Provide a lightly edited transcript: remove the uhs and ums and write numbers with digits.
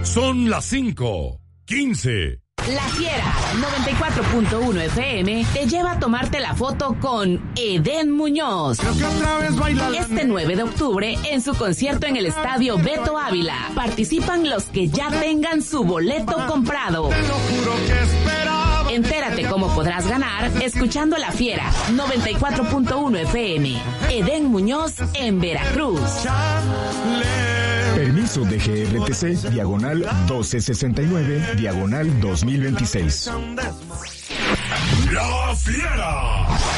Son las 5:15. La Fiera 94.1 FM te lleva a tomarte la foto con Edén Muñoz. Este 9 de octubre en su concierto en el Estadio Beto Ávila. Participan los que ya tengan su boleto comprado. Entérate cómo podrás ganar escuchando La Fiera 94.1 FM. Edén Muñoz en Veracruz. Permiso de GRTC, diagonal 1269, diagonal 2026. La Fiera.